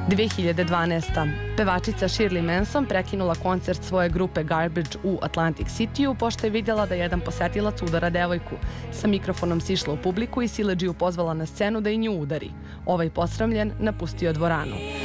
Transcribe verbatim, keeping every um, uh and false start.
dve hiljade dvanaesta. Pevačica Shirley Manson prekinula koncert svoje grupe Garbage u Atlantic Cityu pošto je vidjela da jedan posetilac udara devojku. Sa mikrofonom sišla u publiku i siledžiju pozvala na scenu da i nju udari. Ovaj posramljen napustio dvoranu.